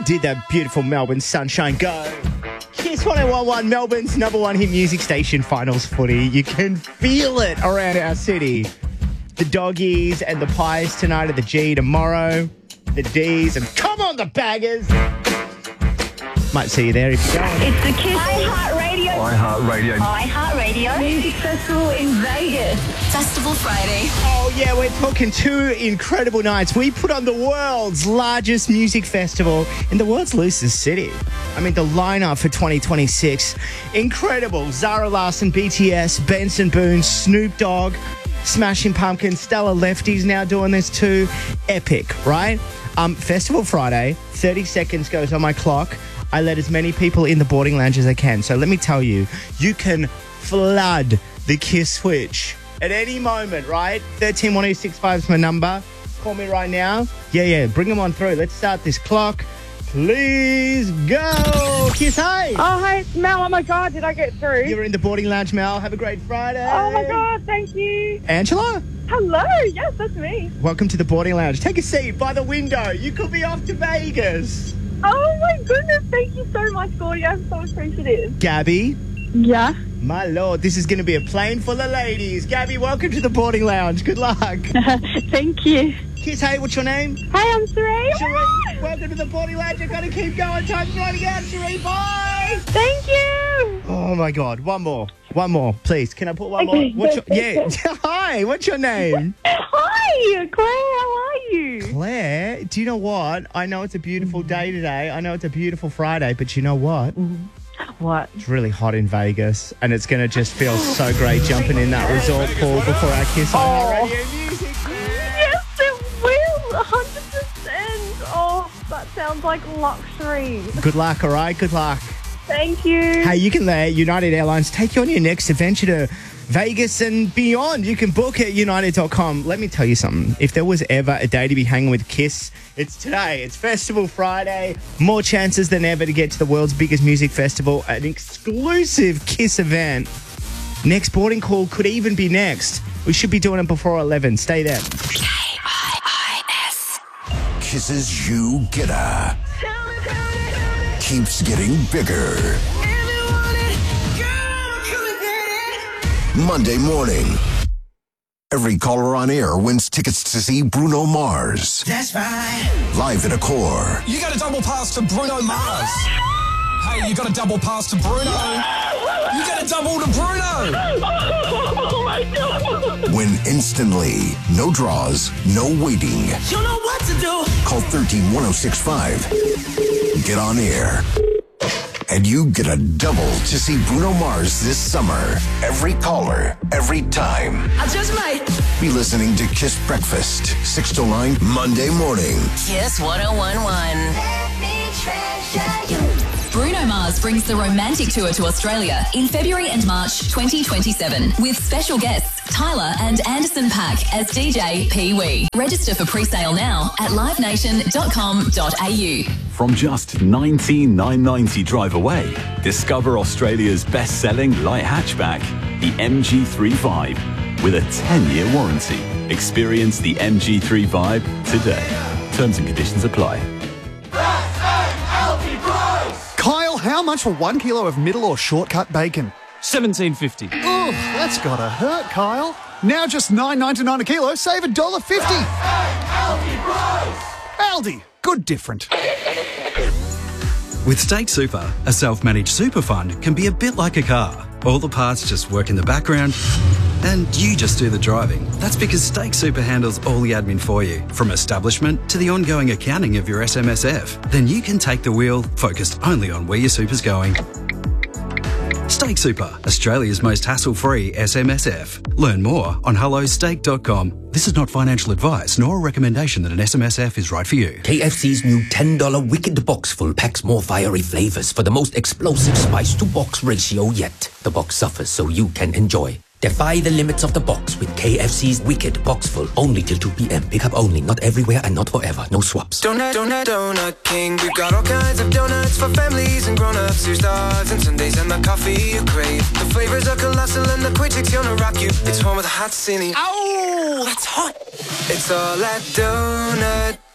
did that beautiful Melbourne sunshine go. Kiss 101.1, Melbourne's number one hit music station, finals footy. You can feel it around our city. The Doggies and the Pies tonight at the G tomorrow. The D's and come on the Baggers. Might see you there if you go. It's the Kiss iHeartRadio. iHeartRadio. iHeartRadio. Music Festival in Vegas. Festival Friday. Oh, yeah, we're talking 2 incredible nights. We put on the world's largest music festival in the world's loosest city. I mean, the lineup for 2026, incredible. Zara Larsson, BTS, Benson Boone, Snoop Dogg, Smashing Pumpkins, Stella Lefty's now doing this too. Epic, right? Festival Friday, 30 seconds goes on my clock. I let as many people in the boarding lounge as I can. So let me tell you, you can flood the Kiss switch at any moment, right? 131065 is my number. Call me right now. Yeah, bring them on through. Let's start this clock. Please go. Kiss, hey. Oh, hey, it's Mel. Oh, my God, did I get through? You're in the boarding lounge, Mel. Have a great Friday. Oh, my God, thank you. Angela? Hello, yes, that's me. Welcome to the boarding lounge. Take a seat by the window. You could be off to Vegas. Oh, my goodness, thank you so much, Gordy. I'm so appreciative. Gabby? Yeah? My Lord, this is going to be a plane full of ladies. Gabby, welcome to the boarding lounge. Good luck. Thank you. Kiss, hey, what's your name? Hey, I'm Sheree. Sheree, welcome to the boarding lounge. You've got to keep going. Time's running out, Sheree. Bye. Thank you. Oh, my God. One more, please. Can I put one more? What's your... Yeah. Hi, what's your name? Hi, Claire. How are you? Claire, do you know what? I know it's a beautiful day today. I know it's a beautiful Friday, but you know what? What? It's really hot in Vegas, and it's going to just feel so great jumping in that resort pool before our Kiss on radio music. Yes, it will. 100%. Oh, that sounds like luxury. Good luck, all right? Good luck. Thank you. Hey, you can let United Airlines take you on your next adventure to Vegas and beyond. You can book at united.com. Let me tell you something. If there was ever a day to be hanging with Kiss, it's today. It's Festival Friday. More chances than ever to get to the world's biggest music festival, an exclusive Kiss event. Next boarding call could even be next. We should be doing it before 11. Stay there. KIIS. Kisses you getter. Keeps getting bigger. Monday morning. Every caller on air wins tickets to see Bruno Mars. That's right. Live at Accor. You got a double pass to Bruno Mars. Hey, you got a double pass to Bruno. You got a double to Bruno. Oh, my God. Win instantly. No draws, no waiting. You know what to do. Call 131065. Get on air. And you get a double to see Bruno Mars this summer. Every caller, every time. I just might be listening to Kiss Breakfast, 6 to 9, Monday morning. Kiss 101.1. Let me treasure you. Bruno Mars brings the Romantic Tour to Australia in February and March 2027 with special guests Tyler and Anderson .Paak as DJ Pee Wee. Register for pre-sale now at livenation.com.au. From just $19,990 drive away, discover Australia's best-selling light hatchback, the MG3 Vibe, with a 10-year warranty. Experience the MG3 Vibe today. Terms and conditions apply. Kyle, how much for 1 kilo of middle or shortcut bacon? $17.50. Oh, that's gotta hurt, Kyle. Now just $9.99 a kilo, save $1.50. Aldi, good different. With Stake Super, a self-managed super fund can be a bit like a car. All the parts just work in the background and you just do the driving. That's because Stake Super handles all the admin for you, from establishment to the ongoing accounting of your SMSF. Then you can take the wheel, focused only on where your super's going. Stake Super, Australia's most hassle-free SMSF. Learn more on hellostake.com. This is not financial advice nor a recommendation that an SMSF is right for you. KFC's new $10 Wicked Boxful packs more fiery flavors for the most explosive spice-to-box ratio yet. The box suffers so you can enjoy. Defy the limits of the box with KFC's Wicked Boxful. Only till 2 p.m. Pick up only, not everywhere and not forever. No swaps. Donut King. We've got all kinds of donuts for families and grown-ups. Here's dogs and Sundays and the coffee you crave. The flavors are colossal and the quick chicks gonna rock you. It's home with a hot ceiling. Ow, that's hot. It's all at Donut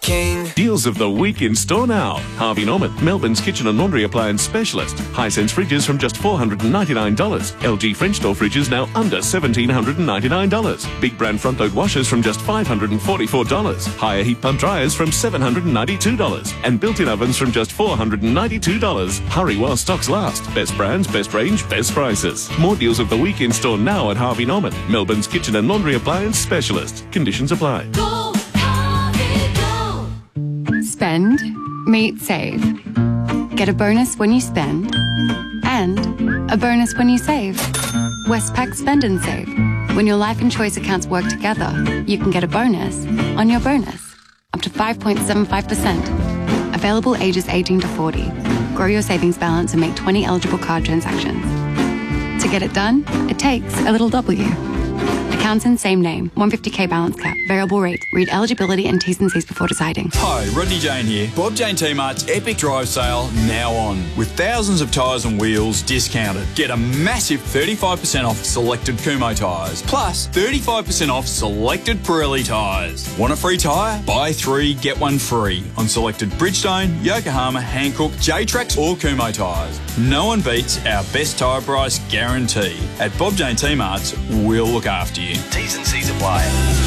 king. Deals of the week in store now. Harvey Norman, Melbourne's kitchen and laundry appliance specialist. Hisense fridges from just $499. LG French door fridges now under $1,799. Big brand front load washers from just $544. Higher heat pump dryers from $792. And built-in ovens from just $492. Hurry while stocks last. Best brands, best range, best prices. More deals of the week in store now at Harvey Norman, Melbourne's kitchen and laundry appliance specialist. Conditions apply. Go, Harvey, go. Spend, meet, save. Get a bonus when you spend, and a bonus when you save. Westpac Spend and Save. When your life and choice accounts work together, you can get a bonus on your bonus, up to 5.75%. Available ages 18 to 40. Grow your savings balance and make 20 eligible card transactions. To get it done, it takes a little W. Accounts in same name, 150k balance cap, variable rate. Read eligibility and T's and C's before deciding. Hi, Rodney Jane here. Bob Jane T-Mart's Epic Drive Sale now on. With thousands of tyres and wheels discounted. Get a massive 35% off selected Kumho tyres. Plus 35% off selected Pirelli tyres. Want a free tyre? Buy 3, get 1 free on selected Bridgestone, Yokohama, Hankook, J-Trax or Kumho tyres. No one beats our best tyre price guarantee. At Bob Jane T-Mart's, we'll look after you. T's and C's apply.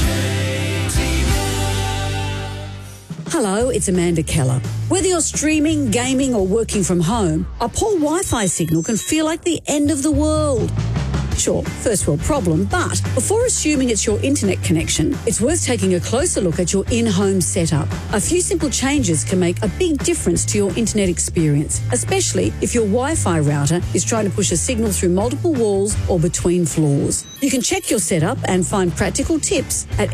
Hello, it's Amanda Keller. Whether you're streaming, gaming or working from home, a poor Wi-Fi signal can feel like the end of the world. Sure, first world problem, but before assuming it's your internet connection, it's worth taking a closer look at your in-home setup. A few simple changes can make a big difference to your internet experience, especially if your Wi-Fi router is trying to push a signal through multiple walls or between floors. You can check your setup and find practical tips at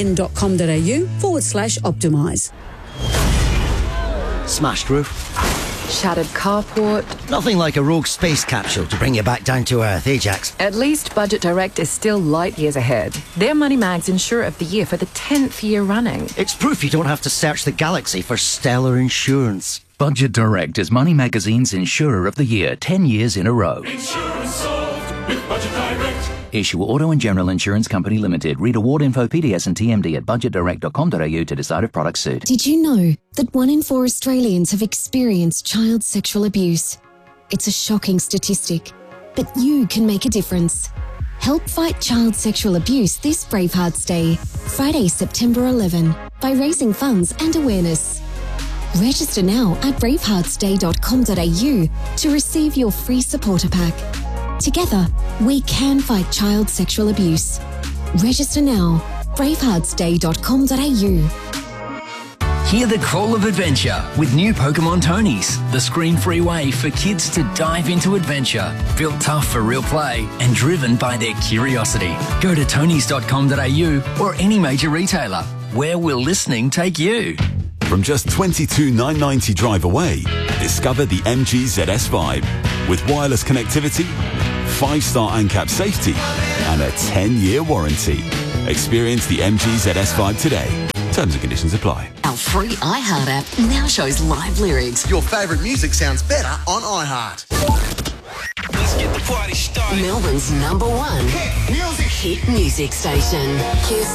nbn.com.au/optimise. Smashed roof. Shattered carport. Nothing like a rogue space capsule to bring you back down to earth, eh, Jax? At least Budget Direct is still light years ahead. They're Money Mag's Insurer of the Year for the 10th year running. It's proof you don't have to search the galaxy for stellar insurance. Budget Direct is Money Magazine's Insurer of the Year 10 years in a row. Insurance solved with Budget Direct. Issue Auto and General Insurance Company Limited. Read award info, PDS and TMD at budgetdirect.com.au to decide if products suit. Did you know that 1 in 4 Australians have experienced child sexual abuse? It's a shocking statistic, but you can make a difference. Help fight child sexual abuse this Bravehearts Day, Friday, September 11, by raising funds and awareness. Register now at braveheartsday.com.au to receive your free supporter pack. Together, we can fight child sexual abuse. Register now, braveheartsday.com.au. Hear the call of adventure with new Pokemon Tonys, the screen-free way for kids to dive into adventure. Built tough for real play and driven by their curiosity. Go to tonys.com.au or any major retailer. Where will listening take you? From just $22,990 drive away, discover the MG ZS5 with wireless connectivity, 5-star ANCAP safety, and a 10-year warranty. Experience the MG ZS5 today. Terms and conditions apply. Our free iHeart app now shows live lyrics. Your favourite music sounds better on iHeart. Let's get the party started. Melbourne's #1 hit music station. Kiss